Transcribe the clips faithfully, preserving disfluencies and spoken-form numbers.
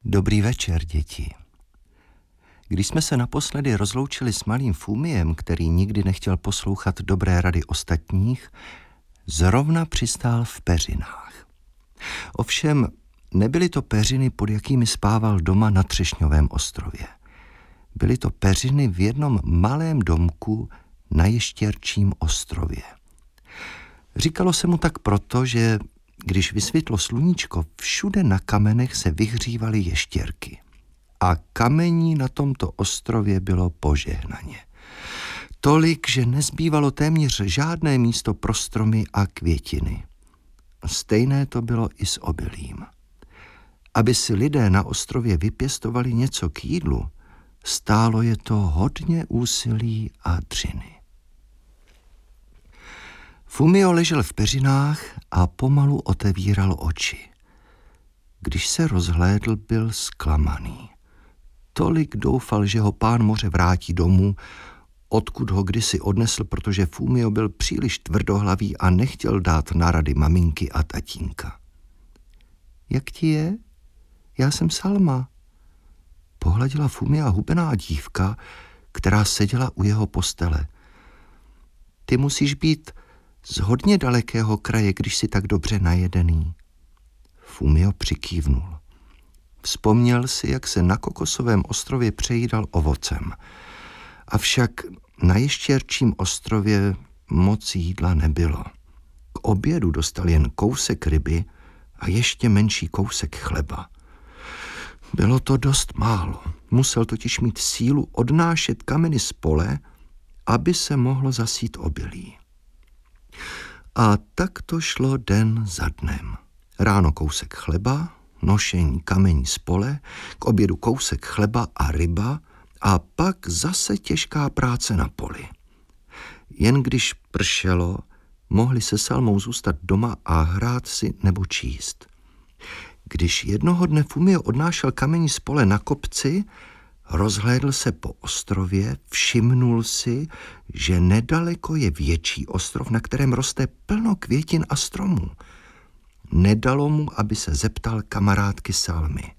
Dobrý večer, děti. Když jsme se naposledy rozloučili s malým Fumiem, který nikdy nechtěl poslouchat dobré rady ostatních, zrovna přistál v peřinách. Ovšem, nebyly to peřiny, pod jakými spával doma na Třešňovém ostrově. Byly to peřiny v jednom malém domku na Ještěrčím ostrově. Říkalo se mu tak proto, že když vysvětlo sluníčko, všude na kamenech se vyhřívaly ještěrky. A kamení na tomto ostrově bylo požehnaně. Tolik, že nezbývalo téměř žádné místo pro stromy a květiny. Stejné to bylo i s obilím. Aby si lidé na ostrově vypěstovali něco k jídlu, stálo je to hodně úsilí a dřiny. Fumio ležel v peřinách a pomalu otevíral oči. Když se rozhlédl, byl zklamaný. Tolik doufal, že ho pán moře vrátí domů, odkud ho kdysi odnesl, protože Fumio byl příliš tvrdohlavý a nechtěl dát na rady maminky a tatínka. Jak ti je? Já jsem Salma. Pohladila Fumia hubená dívka, která seděla u jeho postele. Ty musíš být z hodně dalekého kraje, když jsi tak dobře najedený. Fumio přikývnul. Vzpomněl si, jak se na Kokosovém ostrově přejídal ovocem. Avšak na Ještěrčím ostrově moc jídla nebylo. K obědu dostal jen kousek ryby a ještě menší kousek chleba. Bylo to dost málo. Musel totiž mít sílu odnášet kameny z pole, aby se mohlo zasít obilí. A tak to šlo den za dnem. Ráno kousek chleba, nošení kamení z pole, k obědu kousek chleba a ryba a pak zase těžká práce na poli. Jen když pršelo, mohli se Salmou zůstat doma a hrát si nebo číst. Když jednoho dne Fumio odnášel kamení z pole na kopci, rozhlédl se po ostrově, všimnul si, že nedaleko je větší ostrov, na kterém roste plno květin a stromů. Nedalo mu, aby se zeptal kamarádky Salmy.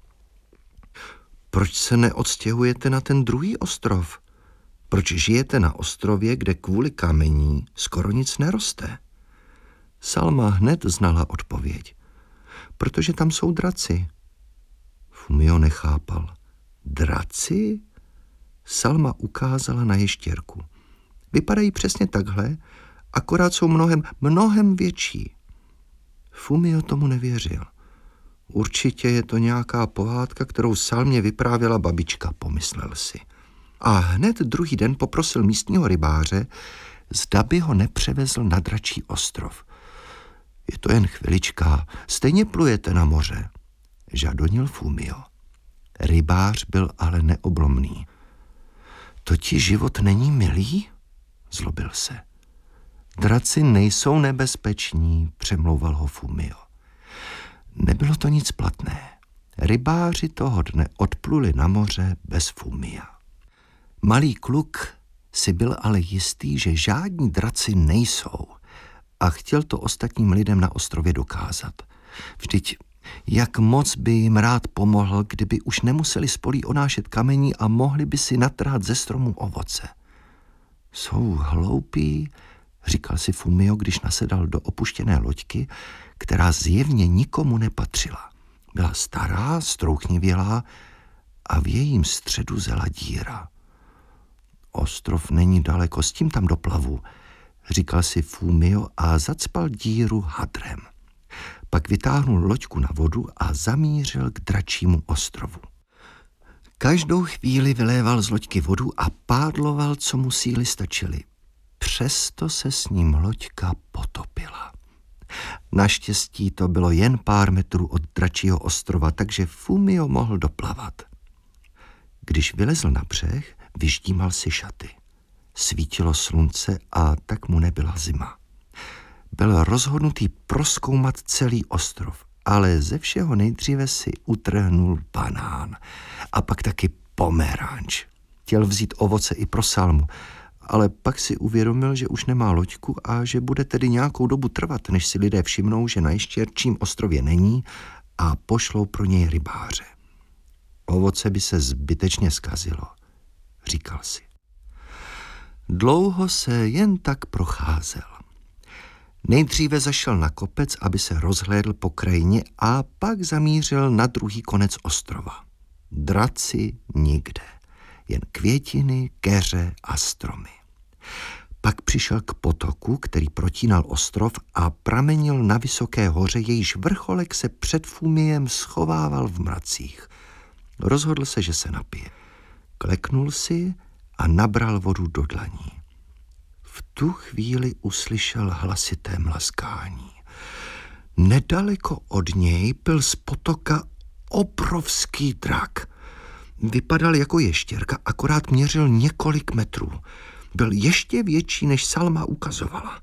Proč se neodstěhujete na ten druhý ostrov? Proč žijete na ostrově, kde kvůli kamení skoro nic neroste? Salma hned znala odpověď. Protože tam jsou draci. Fumio nechápal. Draci? Salma ukázala na ještěrku. Vypadají přesně takhle, akorát jsou mnohem, mnohem větší. Fumio tomu nevěřil. Určitě je to nějaká pohádka, kterou Salmě vyprávěla babička, pomyslel si. A hned druhý den poprosil místního rybáře, zda by ho nepřevezl na Dračí ostrov. Je to jen chvilička, stejně plujete na moře, žadonil Fumio. Rybář byl ale neoblomný. To ti život není milý? Zlobil se. Draci nejsou nebezpeční, přemlouval ho Fumio. Nebylo to nic platné. Rybáři toho dne odpluli na moře bez Fumia. Malý kluk si byl ale jistý, že žádní draci nejsou a chtěl to ostatním lidem na ostrově dokázat. Vždyť jak moc by jim rád pomohl, kdyby už nemuseli z polí onášet kamení a mohli by si natrhat ze stromů ovoce. Jsou hloupí, říkal si Fumio, když nasedal do opuštěné loďky, která zjevně nikomu nepatřila. Byla stará, strouchnivělá a v jejím středu zela díra. Ostrov není daleko, s tím tam doplavu, říkal si Fumio a zacpal díru hadrem. Pak vytáhnul loďku na vodu a zamířil k Dračímu ostrovu. Každou chvíli vyléval z loďky vodu a pádloval, co mu síly stačily. Přesto se s ním loďka potopila. Naštěstí to bylo jen pár metrů od Dračího ostrova, takže Fumio mohl doplavat. Když vylezl na břeh, vyždímal si šaty. Svítilo slunce a tak mu nebyla zima. Byl rozhodnutý prozkoumat celý ostrov, ale ze všeho nejdříve si utrhnul banán a pak taky pomeranč. Chtěl vzít ovoce i pro Salmu, ale pak si uvědomil, že už nemá loďku a že bude tedy nějakou dobu trvat, než si lidé všimnou, že na Ještěrčím ostrově není a pošlou pro něj rybáře. Ovoce by se zbytečně zkazilo, říkal si. Dlouho se jen tak procházel. Nejdříve zašel na kopec, aby se rozhlédl po krajině, a pak zamířil na druhý konec ostrova. Draci nikde, jen květiny, keře a stromy. Pak přišel k potoku, který protínal ostrov a pramenil na vysoké hoře, jejíž vrcholek se před Fumiem schovával v mracích. Rozhodl se, že se napije. Kleknul si a nabral vodu do dlaní. V tu chvíli uslyšel hlasité mlaskání. Nedaleko od něj pil z potoka obrovský drak. Vypadal jako ještěrka, akorát měřil několik metrů. Byl ještě větší, než Salma ukazovala.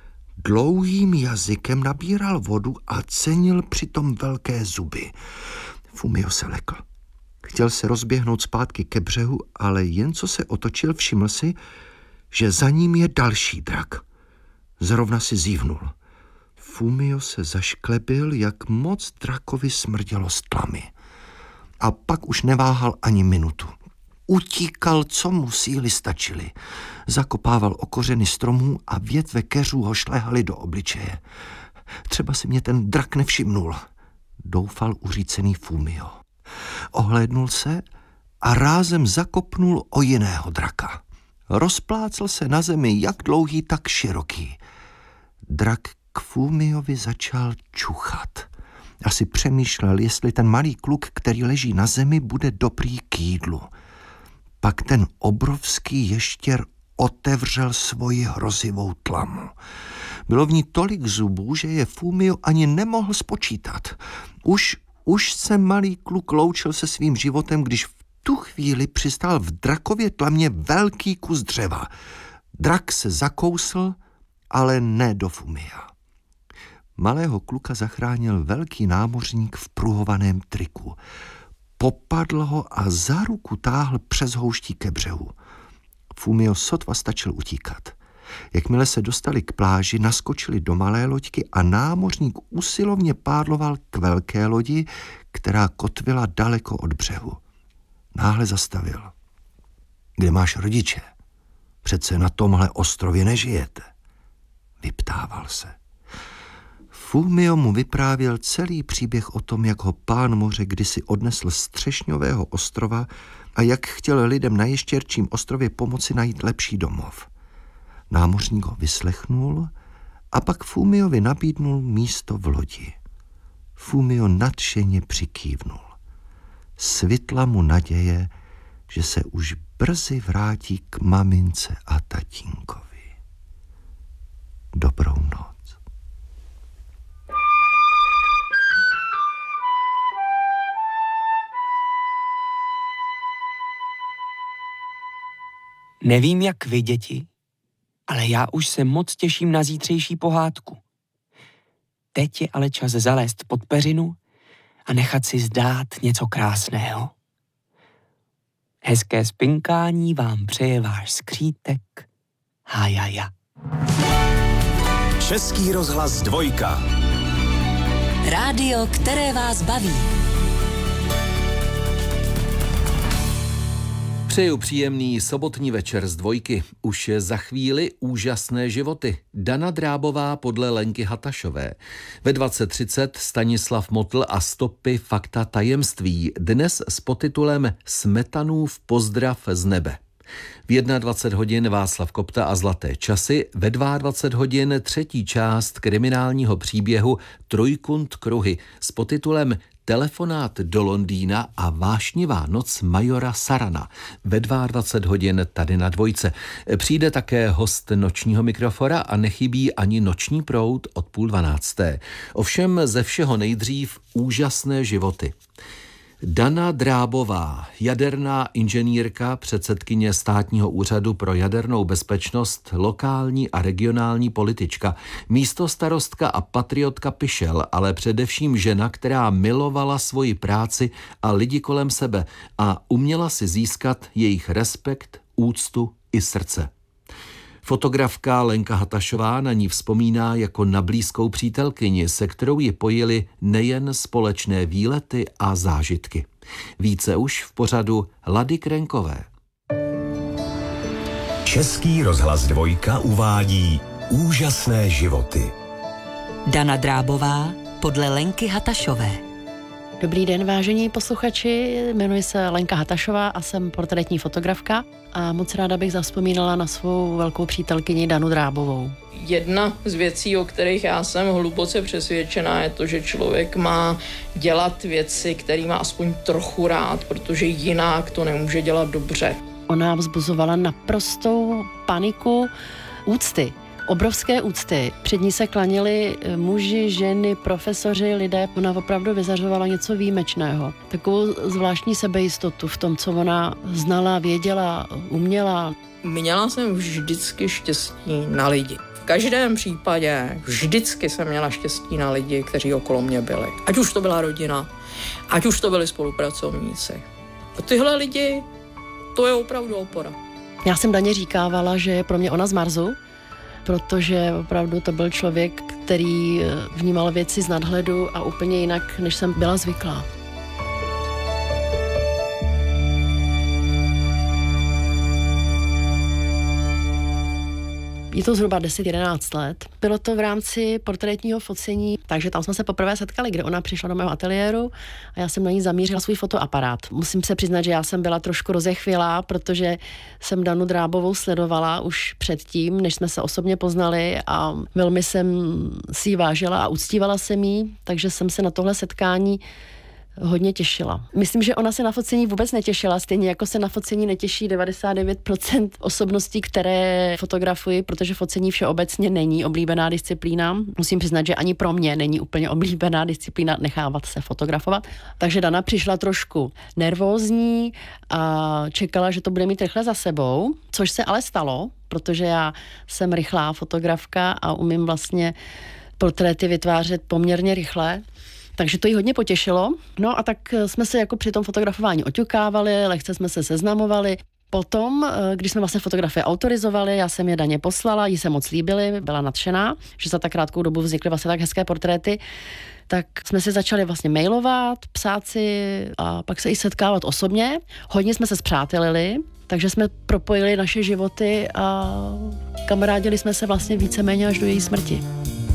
Dlouhým jazykem nabíral vodu a cenil přitom velké zuby. Fumio se lekl. Chtěl se rozběhnout zpátky ke břehu, ale jen co se otočil, všiml si, že za ním je další drak. Zrovna si zívnul. Fumio se zašklebil, jak moc drakovi smrdělo z tlamy. A pak už neváhal ani minutu. Utíkal, co mu síly stačily. Zakopával o kořeny stromů a větve keřů ho šlehaly do obličeje. Třeba si mě ten drak nevšimnul, doufal uřícený Fumio. Ohlédnul se a rázem zakopnul o jiného draka. Rozplácel se na zemi jak dlouhý, tak široký. Drak k Fumiovi začal čuchat. Asi přemýšlel, jestli ten malý kluk, který leží na zemi, bude dobrý k jídlu. Pak ten obrovský ještěr otevřel svoji hrozivou tlamu. Bylo v ní tolik zubů, že je Fumio ani nemohl spočítat. Už, už se malý kluk loučil se svým životem, když v tu chvíli přistál v drakově tlamě velký kus dřeva. Drak se zakousl, ale ne do Fumia. Malého kluka zachránil velký námořník v pruhovaném triku. Popadl ho a za ruku táhl přes houští ke břehu. Fumio sotva stačil utíkat. Jakmile se dostali k pláži, naskočili do malé loďky a námořník usilovně pádloval k velké lodi, která kotvila daleko od břehu. Náhle zastavil. Kde máš rodiče? Přece na tomhle ostrově nežijete. Vyptával se. Fumio mu vyprávěl celý příběh o tom, jak ho pán moře kdysi odnesl z Třešňového ostrova a jak chtěl lidem na Ještěrčím ostrově pomoci najít lepší domov. Námořník ho vyslechnul a pak Fumiovi nabídnul místo v lodi. Fumio nadšeně přikývnul. Svitla mu naděje, že se už brzy vrátí k mamince a tatínkovi. Dobrou noc. Nevím, jak vy, děti, ale já už se moc těším na zítřejší pohádku. Teď je ale čas zalézt pod peřinu a nechat si zdát něco krásného. Hezké spinkání vám přeje váš skřítek Hájaja. Český rozhlas dvojka. Rádio, které vás baví. Přeju příjemný sobotní večer z dvojky. Už je za chvíli Úžasné životy. Dana Drábová podle Lenky Hatašové. Ve dvacet třicet Stanislav Motl a Stopy fakta tajemství. Dnes s podtitulem Smetanův pozdrav z nebe. V dvacet jedna hodin Václav Kopta a Zlaté časy, ve dvacet dva hodin třetí část kriminálního příběhu Trojkund kruhy s podtitulem Telefonát do Londýna a vášnivá noc majora Sarana. Ve dvacet dva hodin tady na dvojce. Přijde také host nočního mikrofora a nechybí ani noční proud od půl dvanácté. Ovšem ze všeho nejdřív Úžasné životy. Dana Drábová, jaderná inženýrka, předsedkyně Státního úřadu pro jadernou bezpečnost, lokální a regionální politička, místostarostka a patriotka Pišel, ale především žena, která milovala svoji práci a lidi kolem sebe a uměla si získat jejich respekt, úctu i srdce. Fotografka Lenka Hatašová na ní vzpomíná jako na blízkou přítelkyni, se kterou ji pojily nejen společné výlety a zážitky. Více už v pořadu Lady Krenkové. Český rozhlas Dvojka uvádí Úžasné životy. Dana Drábová podle Lenky Hatašové. Dobrý den, vážení posluchači, jmenuji se Lenka Hatašová a jsem portrétní fotografka a moc ráda bych zavzpomínala na svou velkou přítelkyni Danu Drábovou. Jedna z věcí, o kterých já jsem hluboce přesvědčená, je to, že člověk má dělat věci, které má aspoň trochu rád, protože jinak to nemůže dělat dobře. Ona vzbuzovala naprostou paniku úcty. Obrovské úcty. Před ní se klaněli muži, ženy, profesoři, lidé. Ona opravdu vyzařovala něco výjimečného. Takovou zvláštní sebejistotu v tom, co ona znala, věděla, uměla. Měla jsem vždycky štěstí na lidi. V každém případě vždycky jsem měla štěstí na lidi, kteří okolo mě byli. Ať už to byla rodina, ať už to byli spolupracovníci. A tyhle lidi, to je opravdu opora. Já jsem Daně říkávala, že je pro mě ona z Marsu, protože opravdu to byl člověk, který vnímal věci z nadhledu a úplně jinak, než jsem byla zvyklá. Je to zhruba deset jedenáct let. Bylo to v rámci portrétního focení, takže tam jsme se poprvé setkali, kde ona přišla do mého ateliéru a já jsem na ní zamířila svůj fotoaparát. Musím se přiznat, že já jsem byla trošku rozechvělá, protože jsem Danu Drábovou sledovala už předtím, než jsme se osobně poznali a velmi jsem si ji vážila a uctívala jsem jí, takže jsem se na tohle setkání hodně těšila. Myslím, že ona se na focení vůbec netěšila, stejně jako se na focení netěší devadesát devět procent osobností, které fotografuji, protože focení všeobecně není oblíbená disciplína. Musím přiznat, že ani pro mě není úplně oblíbená disciplína nechávat se fotografovat. Takže Dana přišla trošku nervózní a čekala, že to bude mít rychle za sebou, což se ale stalo, protože já jsem rychlá fotografka a umím vlastně portréty vytvářet poměrně rychle. Takže to jí hodně potěšilo. No a tak jsme se jako při tom fotografování oťukávali, lehce jsme se seznamovali. Potom, když jsme vlastně fotografie autorizovali, já jsem je Daně poslala, jí se moc líbily, byla nadšená, že za tak krátkou dobu vznikly vlastně tak hezké portréty, tak jsme si začali vlastně mailovat, psát si a pak se i setkávat osobně. Hodně jsme se spřátelili, takže jsme propojili naše životy a kamarádili jsme se vlastně víceméně až do její smrti.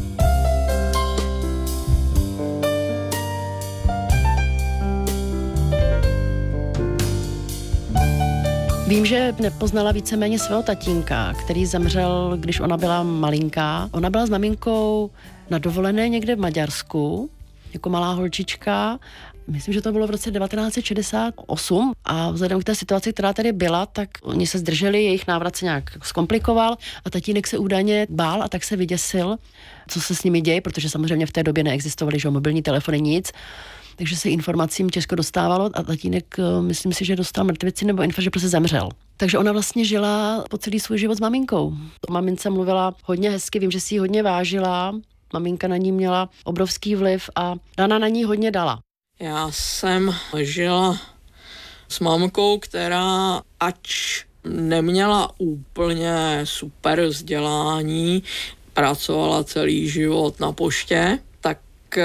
Vím, že nepoznala víceméně svého tatínka, který zemřel, když ona byla malinká. Ona byla s maminkou na dovolené někde v Maďarsku, jako malá holčička. Myslím, že to bylo v roce devatenáct set šedesát osm a vzhledem k té situaci, která tady byla, tak oni se zdrželi, jejich návrat se nějak zkomplikoval a tatínek se údajně bál a tak se vyděsil, co se s nimi děje, protože samozřejmě v té době neexistovaly, že mobilní telefony, nic. Takže se informacím těžko dostávalo a tatínek, myslím si, že dostal mrtvici nebo infarkt, že prostě zemřel. Takže ona vlastně žila po celý svůj život s maminkou. Mamince mluvila hodně hezky, vím, že si ji hodně vážila, maminka na ní měla obrovský vliv a Dana na ní hodně dala. Já jsem žila s mamkou, která ač neměla úplně super vzdělání, pracovala celý život na poště, tak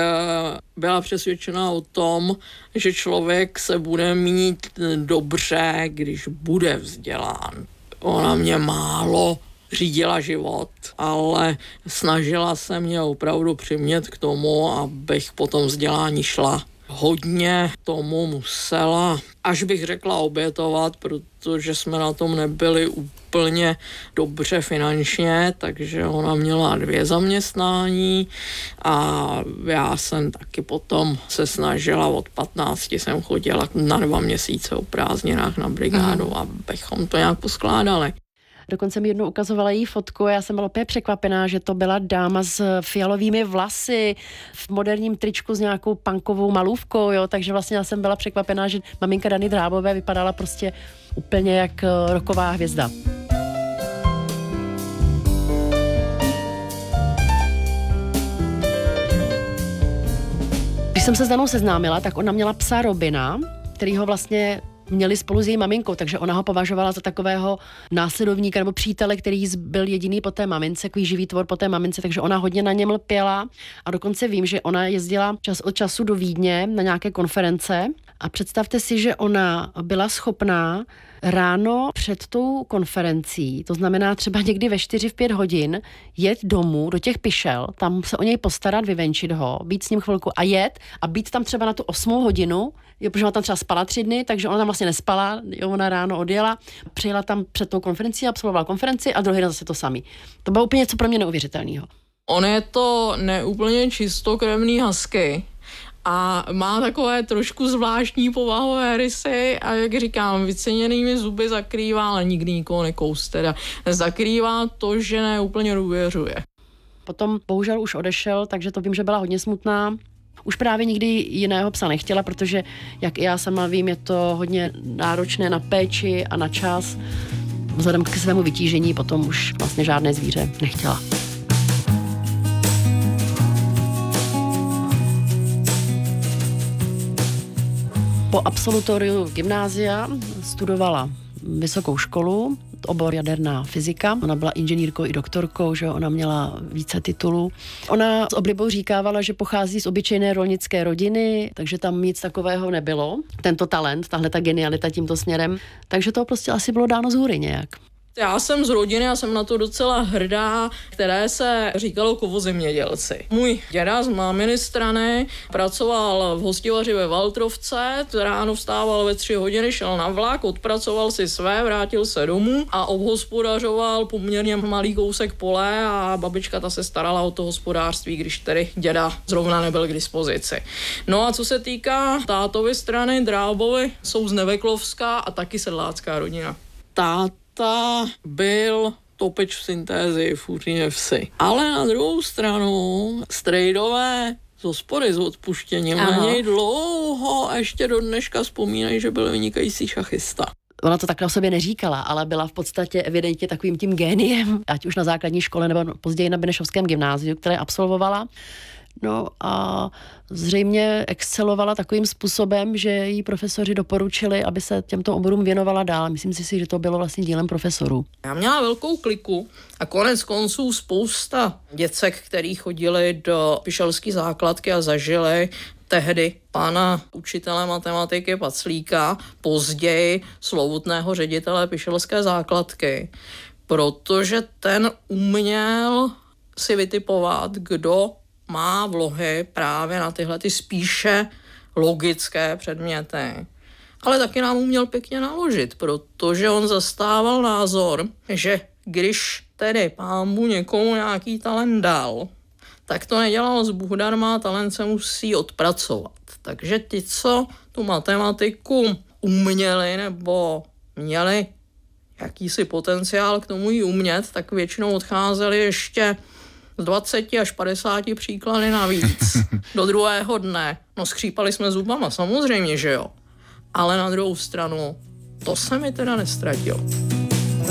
byla přesvědčená o tom, že člověk se bude mít dobře, když bude vzdělán. Ona mě málo řídila život, ale snažila se mě opravdu přimět k tomu, abych po tom vzdělání šla. Hodně tomu musela, až bych řekla, obětovat, protože jsme na tom nebyli úplně dobře finančně, takže ona měla dvě zaměstnání a já jsem taky potom se snažila, od patnácti jsem chodila na dva měsíce o prázdninách na brigádu, mm. abychom to nějak poskládali. Dokonce mi jednou ukazovala její fotku a já jsem byla opět překvapená, že to byla dáma s fialovými vlasy, v moderním tričku s nějakou punkovou malůvkou, jo, takže vlastně já jsem byla překvapená, že maminka Dany Drábové vypadala prostě úplně jak rocková hvězda. Když jsem se s Danou seznámila, tak ona měla psa Robina, který ho vlastně měli spolu s její maminkou, takže ona ho považovala za takového následovníka nebo přítele, který byl jediný po té mamince, takový živý tvor po té mamince, takže ona hodně na něm lpěla a dokonce vím, že ona jezdila čas od času do Vídně na nějaké konference a představte si, že ona byla schopná ráno před tou konferencí, to znamená třeba někdy ve čtyři, v pět hodin, jet domů do těch Pišel, tam se o něj postarat, vyvenčit ho, být s ním chvilku a jet a být tam třeba na tu osmou hodinu, jo, protože ona tam třeba spala tři dny, takže ona tam vlastně nespala, jo, ona ráno odjela, přijela tam před tou konferencí, absolvovala konferenci a druhý den zase to samý. To bylo úplně něco pro mě neuvěřitelného. On je to neúplně čistokrevný husky a má takové trošku zvláštní povahové rysy a jak říkám, vyceněnými zuby zakrývá, ale nikdy nikoho nekous, teda zakrývá to, že neúplně důvěřuje. Potom bohužel už odešel, takže to vím, že byla hodně smutná. Už právě nikdy jiného psa nechtěla, protože, jak i já sama vím, je to hodně náročné na péči a na čas. Vzhledem k svému vytížení potom už vlastně žádné zvíře nechtěla. Po absolutoriu gymnázia studovala vysokou školu, obor jaderná fyzika. Ona byla inženýrkou i doktorkou, že ona měla více titulů. Ona s oblibou říkávala, že pochází z obyčejné rolnické rodiny, takže tam nic takového nebylo. Tento talent, tahle ta genialita tímto směrem. Takže to prostě asi bylo dáno z hůry nějak. Já jsem z rodiny a jsem na to docela hrdá, které se říkalo kovozemědělci. Můj děda z máminy strany pracoval v hostivaři ve Valtrovce, ráno vstával ve tři hodiny, šel na vlak, odpracoval si své, vrátil se domů a obhospodařoval poměrně malý kousek pole a babička ta se starala o to hospodářství, když tedy děda zrovna nebyl k dispozici. No a co se týká tátovy strany, Drábovi jsou z Neveklovska a taky sedlácká rodina. Tát Ta byl topeč v syntézi v Úříně vsi. Ale na druhou stranu strejdové z hospody s odpuštěním Ano. na něj dlouho a ještě do dneška vzpomínají, že byl vynikající šachista. Ona to takhle o sobě neříkala, ale byla v podstatě evidentně takovým tím géniem, ať už na základní škole nebo později na Benešovském gymnáziu, které absolvovala. No a zřejmě excelovala takovým způsobem, že jí profesoři doporučili, aby se těmto oborům věnovala dál. Myslím si, že to bylo vlastně dílem profesorů. Já měla velkou kliku a konec konců spousta děcek, který chodili do pišelské základky a zažili tehdy pana učitele matematiky Paclíka, později slovutného ředitele pišelské základky, protože ten uměl si vytipovat, kdo má vlohy právě na tyhle ty spíše logické předměty. Ale taky nám uměl pěkně naložit, protože on zastával názor, že když tedy pámu někomu nějaký talent dal, tak to nedělal z Bůh darma, talent se musí odpracovat. Takže ti, co tu matematiku uměli nebo měli jakýsi potenciál k tomu ji umět, tak většinou odcházeli ještě z dvacet až padesát příklady navíc do druhého dne. No skřípali jsme zubama, samozřejmě, že jo. Ale na druhou stranu, to se mi teda nestratilo.